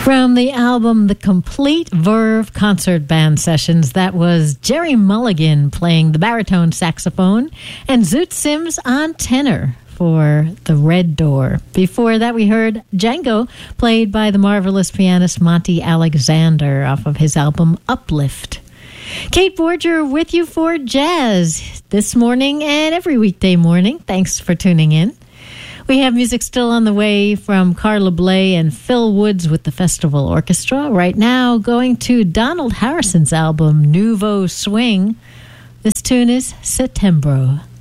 From the album The Complete Verve Concert Band Sessions, that was Jerry Mulligan playing the baritone saxophone and Zoot Sims on tenor for The Red Door. Before that, we heard Django, played by the marvelous pianist Monty Alexander off of his album Uplift. Kate Borger with you for Jazz this morning and every weekday morning. Thanks for tuning in. We have music still on the way from Carla Bley and Phil Woods with the Festival Orchestra. Right now, going to Donald Harrison's album, Nouveau Swing. This tune is Setembro.